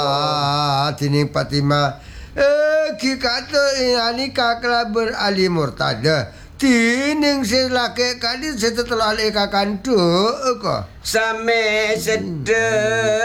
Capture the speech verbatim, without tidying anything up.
Dining Fatimah eh ki kata ini kakla berali murtada dining silake kali setelah le kakantu ko Same sedep